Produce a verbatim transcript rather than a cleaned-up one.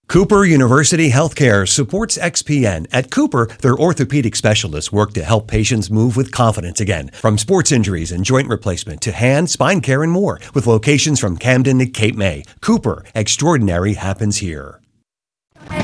Cooper University Healthcare supports X P N. At Cooper, their orthopedic specialists work to help patients move with confidence again. From sports injuries and joint replacement to hand, spine care, and more. With locations from Camden to Cape May, Cooper, extraordinary happens here.